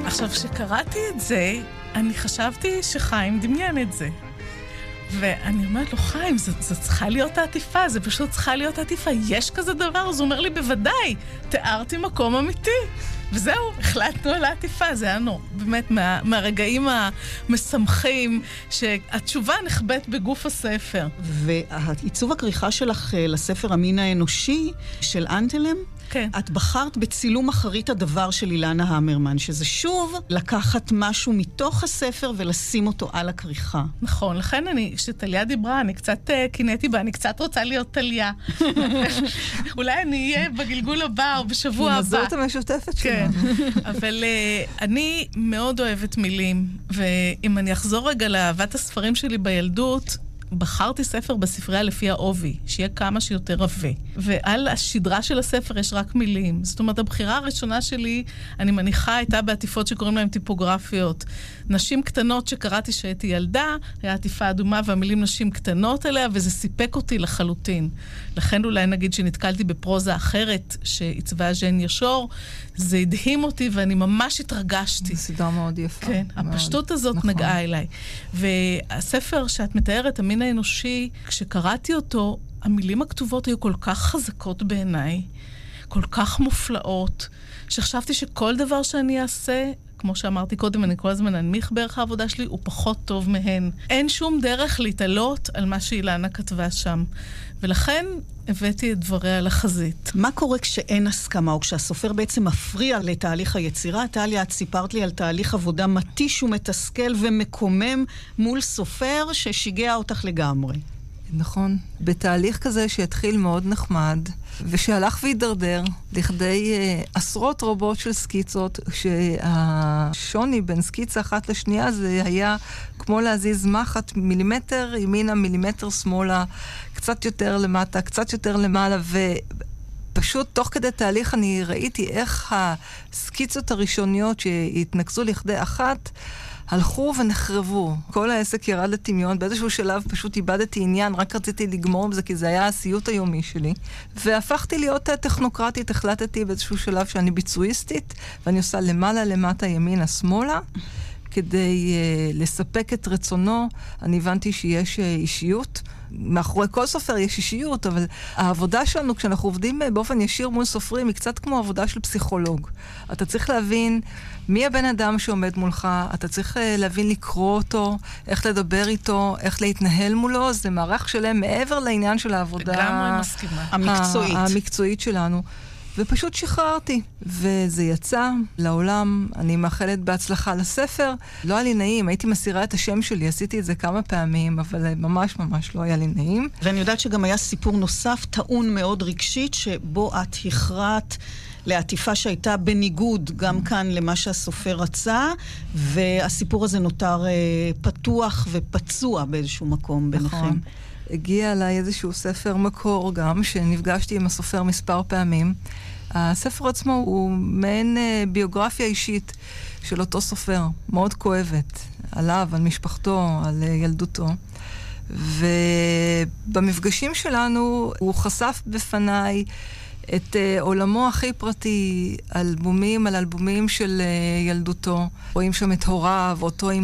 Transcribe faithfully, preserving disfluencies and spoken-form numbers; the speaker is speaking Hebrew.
עכשיו, כשקראתי את זה, אני חשבתי שחיים דמיין את זה. ואני אומרת לו, חיים, זו, זו צריכה להיות העטיפה, זה פשוט צריכה להיות העטיפה. יש כזה דבר? אז הוא אומר לי, בוודאי, תיארתי מקום אמיתי. וזהו, החלטנו על העטיפה, זה היה נו, באמת מה, מהרגעים המשמחים, שהתשובה נחבאת בגוף הספר. והעיצוב הכריכה שלך לספר המין האנושי של אנטלם, כן. את בחרת בצילום אחרית הדבר של אילנה המרמן, שזה שוב לקחת משהו מתוך הספר ולשים אותו על הכריכה. נכון, לכן אני, כשטליה דיברה, אני קצת uh, קינאתי בה, אני קצת רוצה להיות טליה. אולי אני אהיה בגלגול הבא או בשבוע הבא. זאת המשותפת שלנו. כן, אבל uh, אני מאוד אוהבת מילים, ואם אני אחזור רגע לאהבת הספרים שלי בילדות, בחרתי ספר בספרייה לפי העובי, שיהיה כמה שיותר רווה. ועל השדרה של הספר יש רק מילים. זאת אומרת, הבחירה הראשונה שלי, אני מניחה, הייתה בעטיפות שקוראים להם טיפוגרפיות. נשים קטנות שקראתי שהייתי ילדה, היה עטיפה אדומה והמילים נשים קטנות עליה, וזה סיפק אותי לחלוטין. לכן אולי נגיד שנתקלתי בפרוזה אחרת שעיצבה ז'ן ישור, זה הדהים אותי ואני ממש התרגשתי. זו סדרה מאוד יפה. כן, מאוד. הפשטות הזאת נכון. נגעה אליי. והספר שאת מתארת, המין האנושי, כשקראתי אותו, המילים הכתובות היו כל כך חזקות בעיניי, כל כך מופלאות, שחשבתי שכל דבר שאני אעשה, כמו שאמרתי קודם, אני כל הזמן אנמיך בערך העבודה שלי, הוא פחות טוב מהן. אין שום דרך להתעלות על מה שאילנה כתבה שם. ולכן הבאתי את דבריה לחזית. מה קורה כשאין הסכמה, או כשהסופר בעצם מפריע לתהליך היצירה? טליה, את סיפרת לי על תהליך עבודה מתיש ומתסכל ומקומם מול סופר ששיגע אותך לגמרי. נכון. בתהליך כזה שהתחיל מאוד נחמד, ושהלך והידרדר לכדי uh, עשרות רבות של סקיצות, שהשוני בין סקיצה אחת לשנייה זה היה כמו להזיז מחט מילימטר ימינה, מילימטר שמאלה, קצת יותר למטה, קצת יותר למעלה, ופשוט תוך כדי תהליך אני ראיתי איך הסקיצות הראשוניות שהתנקזו לכדי אחת, הלכו ונחרבו. כל העסק ירד לטמיון. באיזשהו שלב פשוט איבדתי עניין, רק רציתי לגמור עם זה, כי זה היה הסיוט היומי שלי. והפכתי להיות טכנוקרטית, החלטתי באיזשהו שלב שאני ביצועיסטית, ואני עושה למעלה, למטה, ימינה, שמאלה, כדי uh, לספק את רצונו. אני הבנתי שיש uh, אישיות. מאחורי כל סופר יש אישיות, אבל העבודה שלנו, כשאנחנו עובדים באופן ישיר מול סופרים, היא קצת כמו עבודה של פסיכולוג. אתה צריך להבין מי הבן אדם שעומד מולך, אתה צריך להבין לקרוא אותו, איך לדבר איתו, איך להתנהל מולו, זה מערך שלם מעבר לעניין של העבודה לגמרי מסכימה. המקצועית. המקצועית שלנו. ופשוט שחררתי, וזה יצא לעולם. אני מאחלת בהצלחה לספר. לא היה לי נעים, הייתי מסירה את השם שלי, עשיתי את זה כמה פעמים, אבל ממש ממש לא היה לי נעים. ואני יודעת שגם היה סיפור נוסף, טעון מאוד רגשית, שבו את הכרעת לעטיפה שהייתה בניגוד גם כאן למה שהסופר רצה, והסיפור הזה נותר אה, פתוח ופצוע באיזשהו מקום ביניכם. נכון. הגיע אליי איזשהו ספר מקור גם, שנפגשתי עם הסופר מספר פעמים. הספר עצמו הוא מעין אה, ביוגרפיה אישית של אותו סופר, מאוד כואבת, עליו, על משפחתו, על אה, ילדותו. ובמפגשים שלנו הוא חשף בפניי את uh, עולמו הכי פרטי, אלבומים על אלבומים של uh, ילדותו. רואים שם את הוריו, אותו עם